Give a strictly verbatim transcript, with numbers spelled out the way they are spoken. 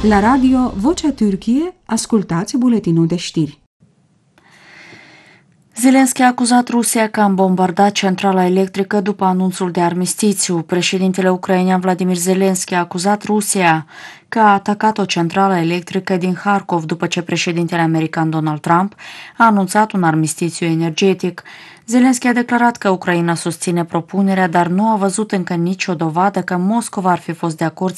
La radio Vocea Türkiye, ascultați buletinul de știri. Zelenski a acuzat Rusia că a bombardat centrala electrică după anunțul de armistițiu. Președintele ucrainean Vladimir Zelenski a acuzat Rusia că a atacat o centrală electrică din Harkov după ce președintele american Donald Trump a anunțat un armistițiu energetic. Zelenski a declarat că Ucraina susține propunerea, dar nu a văzut încă nicio dovadă că Moscova ar fi fost de acord